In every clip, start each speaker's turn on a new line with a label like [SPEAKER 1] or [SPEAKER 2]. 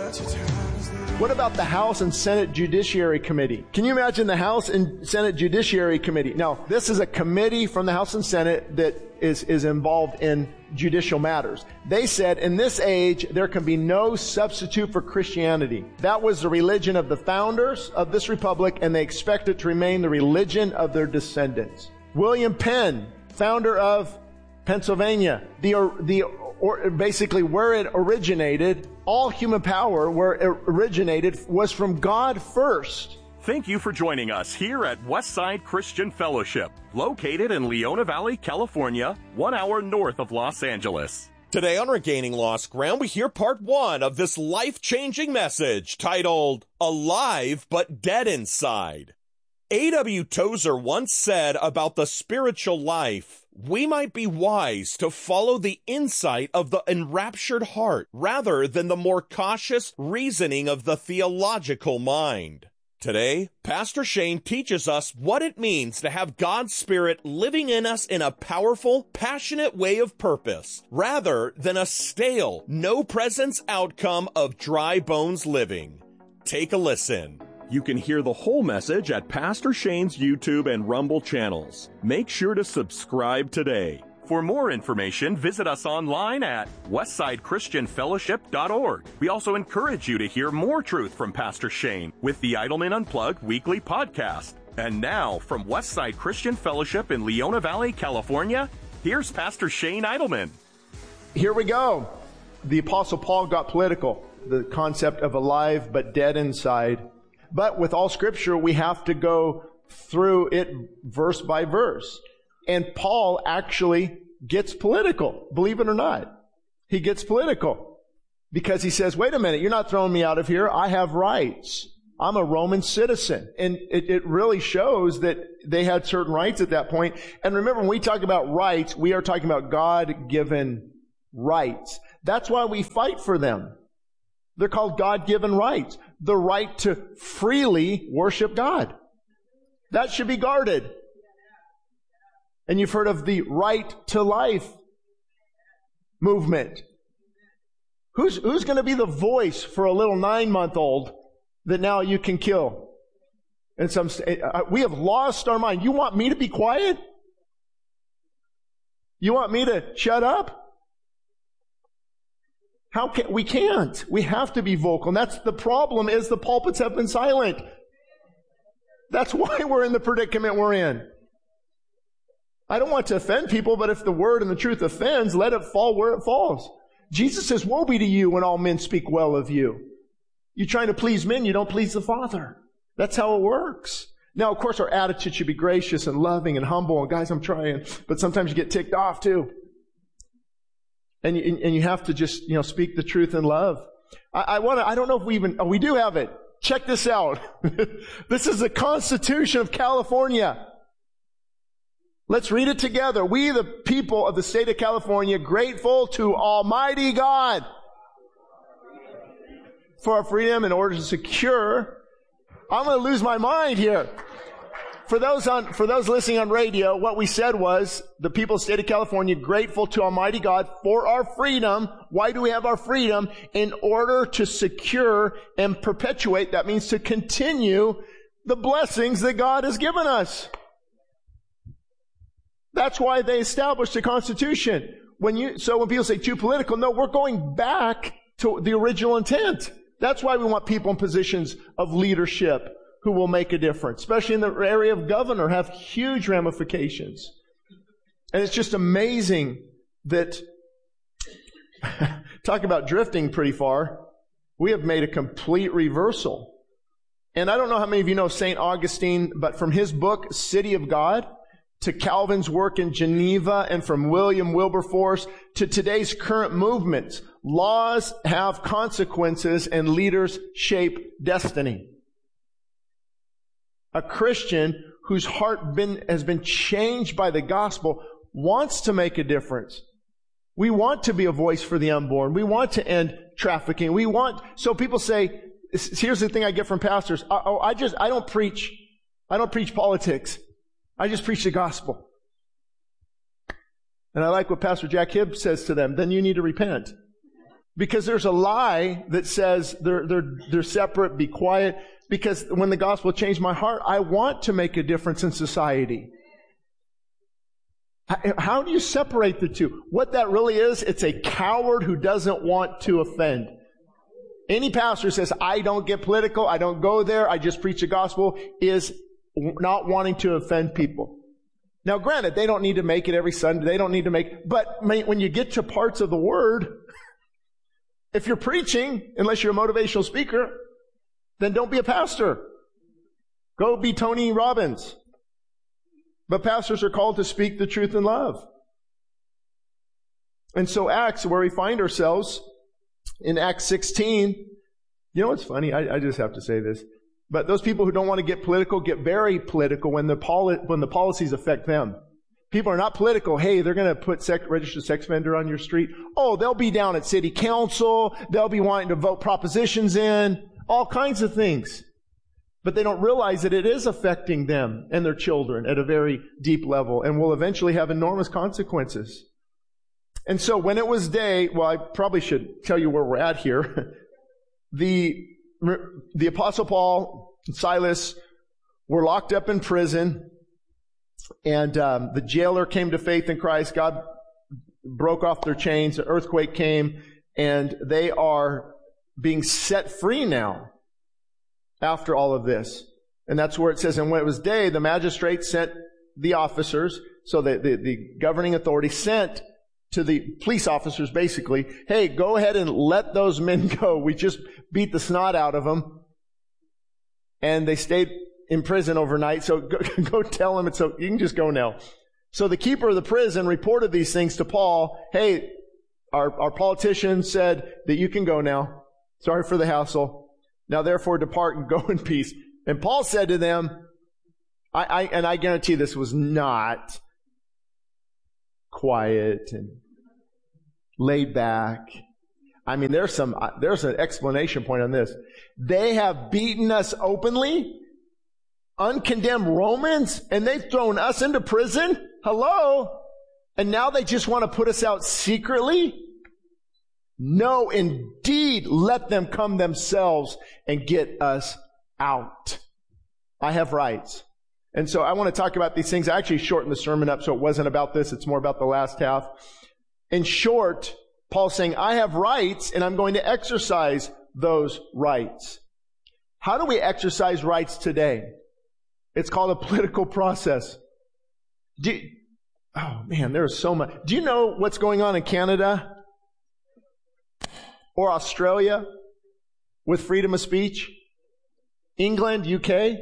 [SPEAKER 1] What about the House and Senate Judiciary Committee? Can you imagine the House and Senate Judiciary Committee? Now, this is a committee from the House and Senate that is involved in judicial matters. They said, in this age, there can be no substitute for Christianity. That was the religion of the founders of this republic, and they expect it to remain the religion of their descendants. William Penn, founder of Pennsylvania, basically where it originated, all human power where it originated was from God first.
[SPEAKER 2] Thank you for joining us here at Westside Christian Fellowship, located in Leona Valley, California, 1 hour north of Los Angeles.
[SPEAKER 3] Today on Regaining Lost Ground, we hear part 1 of this life-changing message titled, Alive but Dead Inside. A.W. Tozer once said about the spiritual life, we might be wise to follow the insight of the enraptured heart rather than the more cautious reasoning of the theological mind. Today, Pastor Shane teaches us what it means to have God's Spirit living in us in a powerful, passionate way of purpose, rather than a stale, no-presence outcome of dry bones living. Take a listen.
[SPEAKER 2] You can hear the whole message at Pastor Shane's YouTube and Rumble channels. Make sure to subscribe today. For more information, visit us online at westsidechristianfellowship.org. We also encourage you to hear more truth from Pastor Shane with the Idleman Unplugged weekly podcast. And now, from Westside Christian Fellowship in Leona Valley, California, here's Pastor Shane Idleman.
[SPEAKER 1] Here we go. The Apostle Paul got political. The concept of alive but dead inside. But with all Scripture, we have to go through it verse by verse. And Paul actually gets political, believe it or not. He gets political because he says, wait a minute, you're not throwing me out of here. I have rights. I'm a Roman citizen. And it really shows that they had certain rights at that point. And remember, when we talk about rights, we are talking about God-given rights. That's why we fight for them. They're called God-given rights. The right to freely worship God. That should be guarded. And you've heard of the right to life movement. Who's going to be the voice for a little 9-month-old that now you can kill? And we have lost our mind. You want me to be quiet? You want me to shut up? We can't. We have to be vocal. And that's the problem, is the pulpits have been silent. That's why we're in the predicament we're in. I don't want to offend people, but if the word and the truth offends, let it fall where it falls. Jesus says, woe be to you when all men speak well of you. You're trying to please men, you don't please the Father. That's how it works. Now, of course, our attitude should be gracious and loving and humble. And guys, I'm trying. But sometimes you get ticked off too. And you have to just, speak the truth in love. I don't know if we do have it. Check this out. This is the Constitution of California. Let's read it together. We, the people of the state of California, grateful to Almighty God for our freedom in order to secure. I'm going to lose my mind here. For those listening on radio, what we said was the people of the state of California grateful to Almighty God for our freedom. Why do we have our freedom? In order to secure and perpetuate. That means to continue the blessings that God has given us. That's why they established the Constitution. When people say too political, no, we're going back to the original intent. That's why we want people in positions of leadership who will make a difference, especially in the area of governor, have huge ramifications. And it's just amazing that, talk about drifting pretty far, we have made a complete reversal. And I don't know how many of you know St. Augustine, but from his book, City of God, to Calvin's work in Geneva, and from William Wilberforce to today's current movements, laws have consequences and leaders shape destiny. A Christian whose heart has been changed by the gospel wants to make a difference. We want to be a voice for the unborn. We want to end trafficking. So people say, here's the thing I get from pastors. I don't preach politics. I just preach the gospel. And I like what Pastor Jack Hibbs says to them. Then you need to repent. Because there's a lie that says they're separate, be quiet. Because when the gospel changed my heart, I want to make a difference in society. How do you separate the two? What that really is, it's a coward who doesn't want to offend. Any pastor who says, I don't get political, I don't go there, I just preach the gospel, is not wanting to offend people. Now granted, they don't need to make it every Sunday, they don't need to make, but when you get to parts of the Word, if you're preaching, unless you're a motivational speaker, then don't be a pastor. Go be Tony Robbins. But pastors are called to speak the truth in love. And so Acts, where we find ourselves, in Acts 16, you know what's funny? I just have to say this. But those people who don't want to get political get very political when the policies affect them. People are not political. Hey, they're going to put registered sex offender on your street. Oh, they'll be down at city council. They'll be wanting to vote propositions in. All kinds of things. But they don't realize that it is affecting them and their children at a very deep level and will eventually have enormous consequences. And so when it was day, well, I probably should tell you where we're at here. The Apostle Paul and Silas were locked up in prison, and the jailer came to faith in Christ. God broke off their chains. An earthquake came, and they are being set free now after all of this. And that's where it says, and when it was day, the magistrate sent the officers, so the governing authority sent to the police officers basically, hey, go ahead and let those men go. We just beat the snot out of them. And they stayed in prison overnight, so go tell them so you can just go now. So the keeper of the prison reported these things to Paul. Hey, our politician said that you can go now. Sorry for the hassle. Now therefore depart and go in peace. And Paul said to them, I guarantee this was not quiet and laid back. I mean, there's an explanation point on this. They have beaten us openly, uncondemned Romans, and they've thrown us into prison. Hello? And now they just want to put us out secretly? No, indeed, let them come themselves and get us out. I have rights. And so I want to talk about these things. I actually shortened the sermon up so it wasn't about this. It's more about the last half. In short, Paul's saying, I have rights and I'm going to exercise those rights. How do we exercise rights today? It's called a political process. Oh man, there's so much. Do you know what's going on in Canada? Or Australia with freedom of speech? England, UK?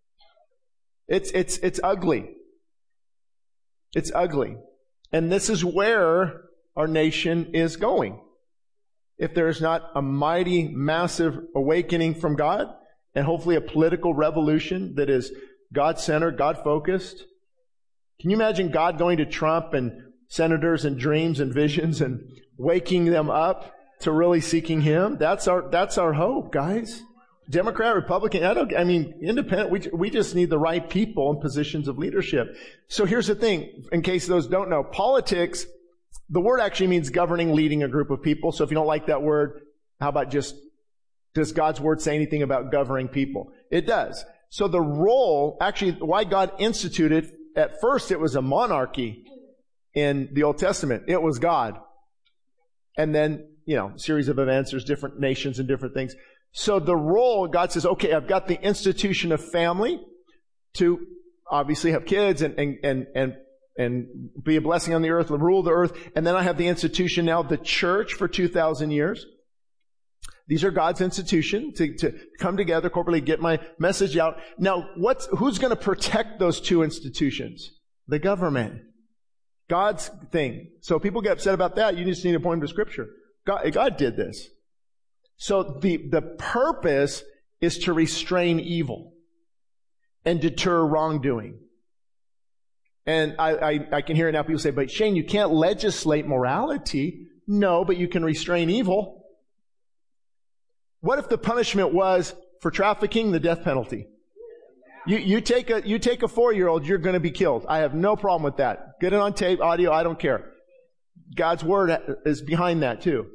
[SPEAKER 1] It's ugly. It's ugly. And this is where our nation is going. If there is not a mighty, massive awakening from God, and hopefully a political revolution that is God-centered, God-focused. Can you imagine God going to Trump and senators and dreams and visions and waking them up to really seeking Him? That's our hope, guys. Democrat, Republican, independent, we just need the right people in positions of leadership. So here's the thing, in case those don't know. Politics, the word actually means governing, leading a group of people. So if you don't like that word, how about does God's word say anything about governing people? It does. So the role, actually, why God instituted, at first it was a monarchy in the Old Testament. It was God. And then, series of events, there's different nations and different things. So the role, God says, okay, I've got the institution of family to obviously have kids and be a blessing on the earth, rule the earth. And then I have the institution now, the church for 2,000 years. These are God's institution to come together corporately, get my message out. Now, who's going to protect those two institutions? The government. God's thing. So people get upset about that. You just need to point them to Scripture. God did this. So the purpose is to restrain evil and deter wrongdoing. And I can hear it now. People say, but Shane, you can't legislate morality. No, but you can restrain evil. What if the punishment was for trafficking, the death penalty? You take a 4-year-old, you're going to be killed. I have no problem with that. Get it on tape, audio, I don't care. God's word is behind that too.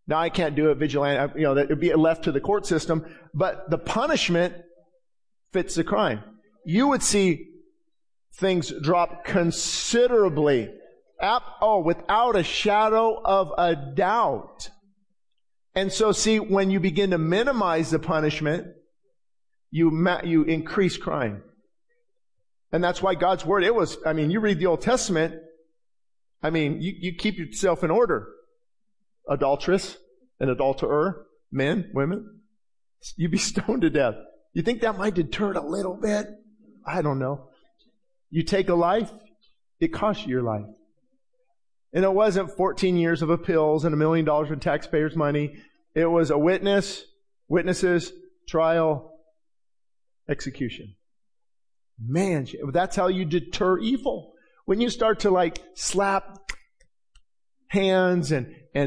[SPEAKER 1] Now I can't do it vigilante, that it'd be left to the court system, but the punishment fits the crime. You would see things drop considerably. Without a shadow of a doubt. And so see, when you begin to minimize the punishment, you increase crime. And that's why God's Word, you read the Old Testament, you keep yourself in order. Adulteress, an adulterer, men, women, you'd be stoned to death. You think that might deter it a little bit? I don't know. You take a life, it costs you your life. And it wasn't 14 years of appeals and $1 million in taxpayers' money. It was a witnesses, trial, execution. Man, that's how you deter evil. When you start to slap hands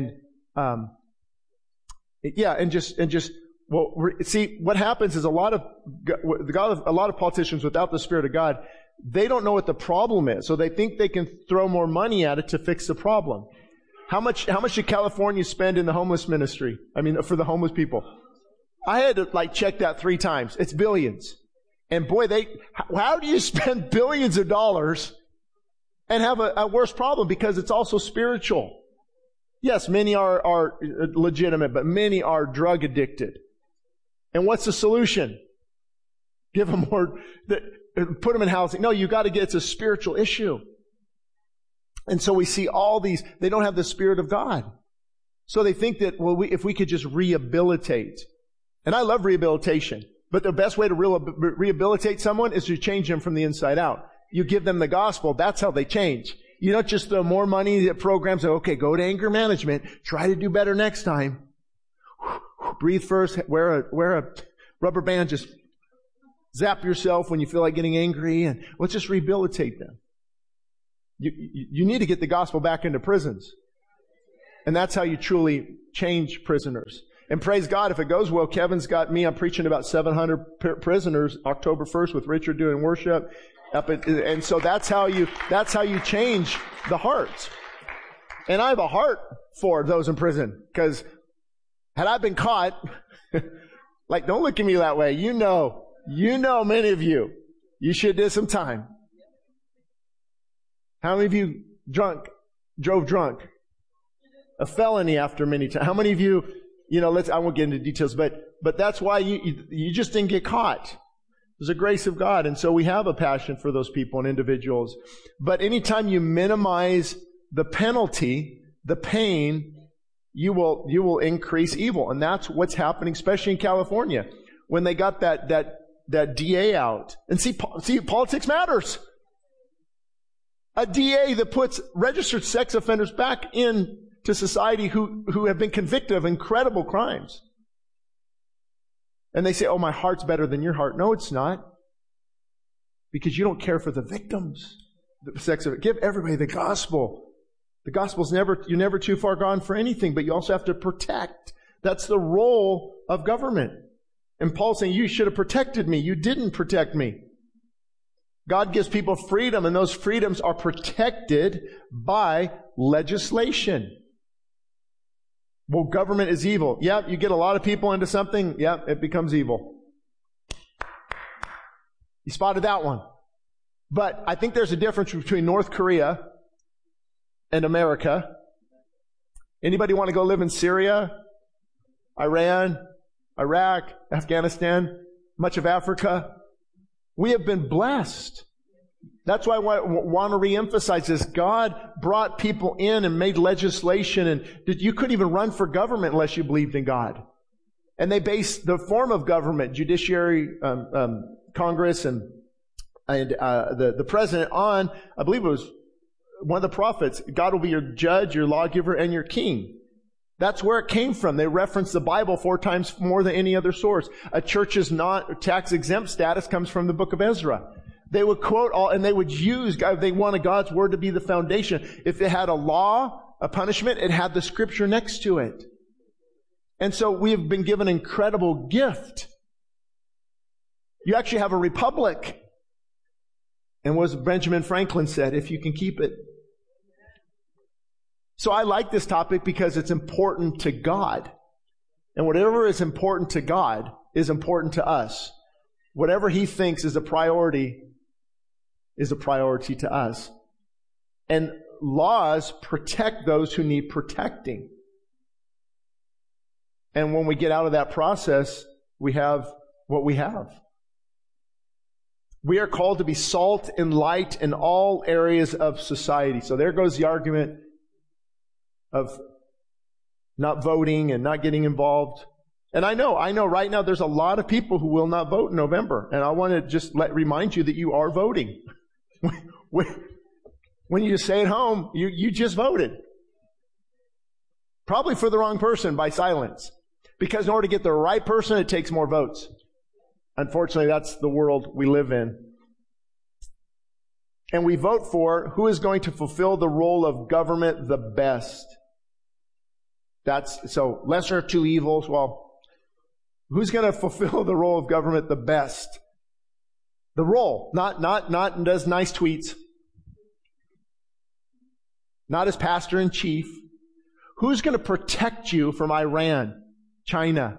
[SPEAKER 1] see, what happens is a lot of politicians without the Spirit of God, they don't know what the problem is. So they think they can throw more money at it to fix the problem. How much did California spend in the homeless ministry? For the homeless people. I had to check that 3 times. It's billions. And boy, how do you spend billions of dollars and have a worse problem? Because it's also spiritual. Yes, many are legitimate, but many are drug addicted. And what's the solution? Give them more, put them in housing. No, it's a spiritual issue. And so we see all these, they don't have the Spirit of God. So they think that, if we could just rehabilitate. And I love rehabilitation. But the best way to rehabilitate someone is to change them from the inside out. You give them the gospel, that's how they change. You don't just throw more money at programs that, okay, go to anger management, try to do better next time. Breathe first, wear a rubber band, just zap yourself when you feel like getting angry, and let's just rehabilitate them. You need to get the gospel back into prisons. And that's how you truly change prisoners. And praise God, if it goes well, Kevin's got me, I'm preaching about 700 prisoners October 1st with Richard doing worship. And so that's how you change the hearts. And I have a heart for those in prison, because had I been caught, don't look at me that way. You know, many of you should do some time. How many of you drove drunk? A felony after many times. How many of you, I won't get into details, but that's why you just didn't get caught. There's a grace of God. And so we have a passion for those people and individuals. But anytime you minimize the penalty, the pain, you will increase evil. And that's what's happening, especially in California, when they got that DA out. And see, politics matters. A DA that puts registered sex offenders back into society who have been convicted of incredible crimes. And they say, oh, my heart's better than your heart. No, it's not. Because you don't care for the victims. Give everybody the gospel. The gospel's you're never too far gone for anything, but you also have to protect. That's the role of government. And Paul's saying, you should have protected me. You didn't protect me. God gives people freedom, and those freedoms are protected by legislation. Well, government is evil. Yep, you get a lot of people into something, yep, it becomes evil. You spotted that one. But I think there's a difference between North Korea and America. Anybody want to go live in Syria, Iran, Iraq, Afghanistan, much of Africa? We have been blessed. That's why I want to reemphasize this. God brought people in and made legislation, and you couldn't even run for government unless you believed in God. And they based the form of government, judiciary, Congress, and the president on, I believe it was one of the prophets, God will be your judge, your lawgiver, and your king. That's where it came from. They reference the Bible 4 times more than any other source. A church's not tax-exempt status comes from the book of Ezra. They would quote all, and they would use, they wanted God's word to be the foundation. If it had a law, a punishment, it had the scripture next to it. And so we have been given an incredible gift. You actually have a republic. And what Benjamin Franklin said, if you can keep it. So I like this topic because it's important to God. And whatever is important to God is important to us. Whatever He thinks is a priority to us. And laws protect those who need protecting. And when we get out of that process, we have what we have. We are called to be salt and light in all areas of society. So there goes the argument of not voting and not getting involved. And I know right now there's a lot of people who will not vote in November. And I want to just remind you that you are voting. When you stay at home, you just voted. Probably for the wrong person by silence. Because in order to get the right person, it takes more votes. Unfortunately, that's the world we live in. And we vote for who is going to fulfill the role of government the best. So lesser of two evils. Well, who's going to fulfill the role of government the best? The role, not does nice tweets. Not as pastor in chief. Who's going to protect you from Iran, China,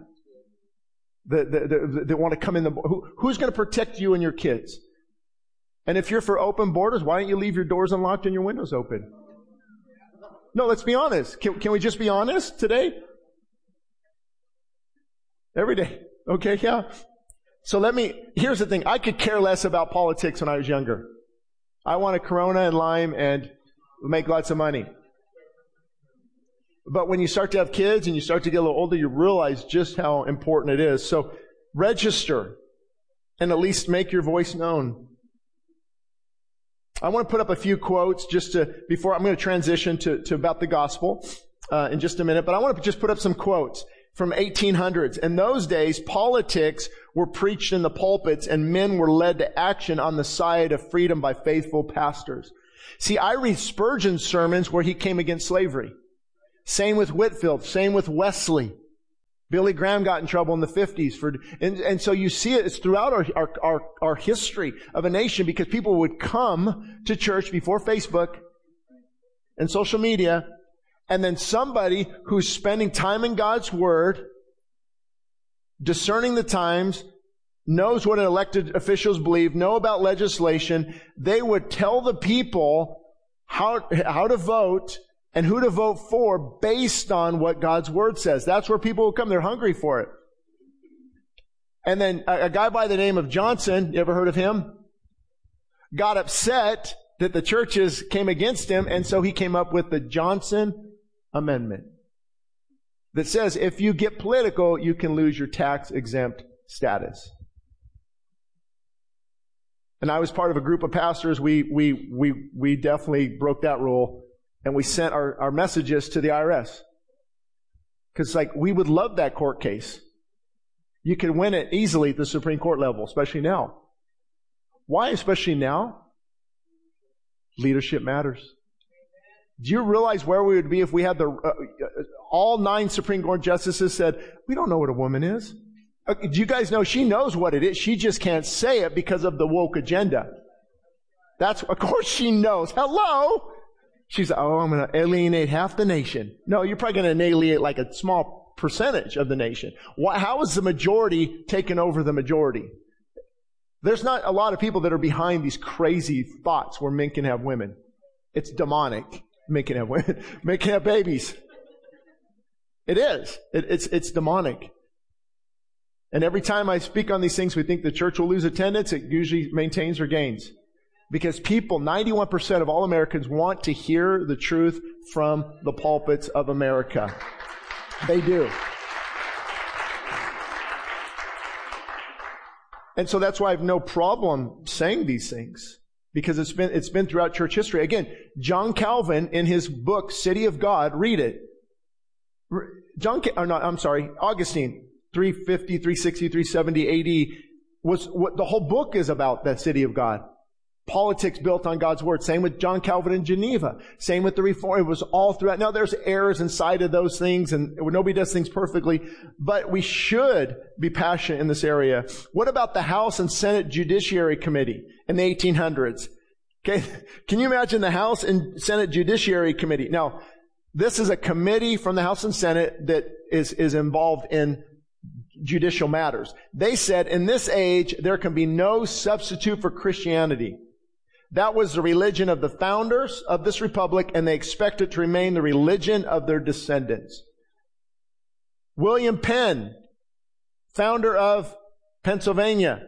[SPEAKER 1] that want to come in who's going to protect you and your kids? And if you're for open borders, why don't you leave your doors unlocked and your windows open? No, let's be honest. Can we just be honest today? Every day. Okay, yeah. So here's the thing. I could care less about politics when I was younger. I wanted Corona and lime and make lots of money. But when you start to have kids and you start to get a little older, you realize just how important it is. So register and at least make your voice known. I want to put up a few quotes before I'm going to transition to about the gospel in just a minute. But I want to just put up some quotes from 1800s. In those days, politics were preached in the pulpits and men were led to action on the side of freedom by faithful pastors. See, I read Spurgeon's sermons where he came against slavery. Same with Whitefield. Same with Wesley. Billy Graham got in trouble in the 50s and so you see it's throughout our history of a nation because people would come to church before Facebook and social media, and then somebody who's spending time in God's Word, discerning the times, knows what elected officials believe, know about legislation, they would tell the people how to vote and who to vote for based on what God's Word says. That's where people will come. They're hungry for it. And then a guy by the name of Johnson, you ever heard of him? Got upset that the churches came against him, and so he came up with the Johnson Amendment that says if you get political, you can lose your tax-exempt status. And I was part of a group of pastors. We definitely broke that rule. And we sent our messages to the IRS. Because we would love that court case. You could win it easily at the Supreme Court level, especially now. Why especially now? Leadership matters. Do you realize where we would be if we had all 9 Supreme Court justices said, we don't know what a woman is? Do you guys know she knows what it is? She just can't say it because of the woke agenda. Of course she knows. Hello? She's I'm going to alienate half the nation. No, you're probably going to alienate a small percentage of the nation. How is the majority taking over the majority? There's not a lot of people that are behind these crazy thoughts where men can have women. It's demonic. Men can have women. Men can have babies. It is. It's demonic. And every time I speak on these things, we think the church will lose attendance. It usually maintains or gains. Because 91% of all Americans want to hear the truth from the pulpits of America. They do. And so that's why I have no problem saying these things. Because it's been throughout church history. Again, John Calvin in his book, City of God, read it. Augustine, 350, 360, 370 AD, was what the whole book is about, that City of God. Politics built on God's Word. Same with John Calvin in Geneva. Same with the Reform. It was all throughout. Now there's errors inside of those things and nobody does things perfectly, but we should be passionate in this area. What about the House and Senate Judiciary Committee in the 1800s? Okay. Can you imagine the House and Senate Judiciary Committee? Now, This is a committee from the House and Senate that is involved in judicial matters. They said in this age, there can be no substitute for Christianity. That was the religion of the founders of this republic, and they expect it to remain the religion of their descendants. William Penn, founder of Pennsylvania,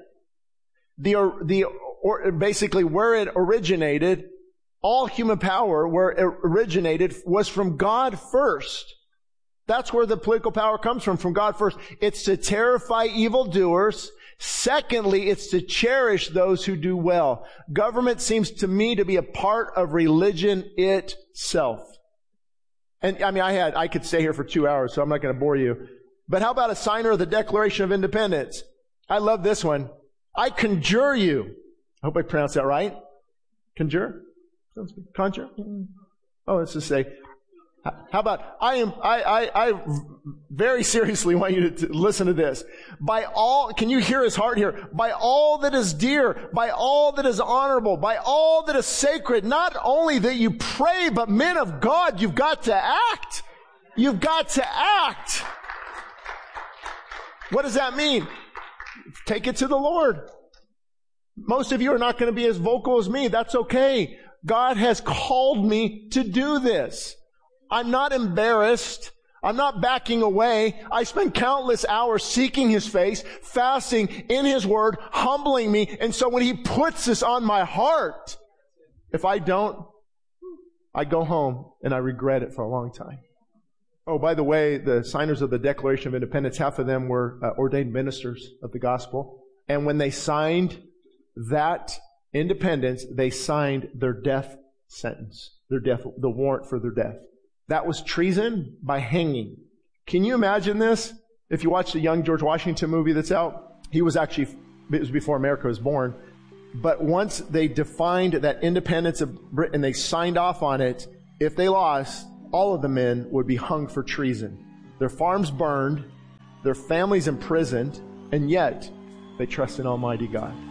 [SPEAKER 1] basically where it originated, all human power where it originated was from God first. That's where the political power comes from God first. It's to terrify evildoers. Secondly, it's to cherish those who do well. Government seems to me to be a part of religion itself. And I mean, I could stay here for 2 hours, so I'm not going to bore you. But how about a signer of the Declaration of Independence? I love this one. I conjure you. I hope I pronounced that right. Conjure? Conjure? Oh, let's just say, how about, I very seriously want you to listen to this. By all, can you hear his heart here? By all that is dear, by all that is honorable, by all that is sacred, not only that you pray, but men of God, you've got to act. You've got to act. What does that mean? Take it to the Lord. Most of you are not going to be as vocal as me. That's okay. God has called me to do this. I'm not embarrassed. I'm not backing away. I spend countless hours seeking His face, fasting in His Word, humbling me. And so when He puts this on my heart, if I don't, I go home and I regret it for a long time. Oh, by the way, the signers of the Declaration of Independence, half of them were ordained ministers of the gospel. And when they signed that independence, they signed their death sentence, the warrant for their death. That was treason by hanging. Can you imagine this? If you watch the young George Washington movie that's out, it was before America was born. But once they defined that independence of Britain, they signed off on it, if they lost, all of the men would be hung for treason. Their farms burned, their families imprisoned, and yet they trust in Almighty God.